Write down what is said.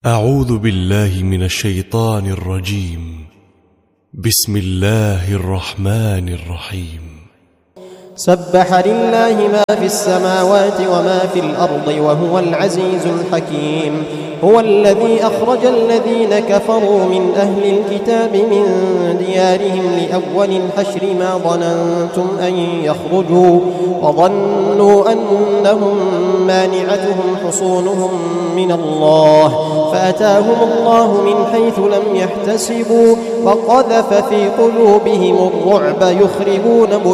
أعوذ بالله من الشيطان الرجيم. بسم الله الرحمن الرحيم. سبح لله ما في السماوات وما في الأرض وهو العزيز الحكيم. هو الذي أخرج الذين كفروا من أهل الكتاب من ديارهم لأول الحشر ما ظننتم أن يخرجوا وظنوا أنهم مانعتهم حصونهم من الله فأتاهم الله من حيث لم يحتسبوا وقذف في قلوبهم الرعب يخربون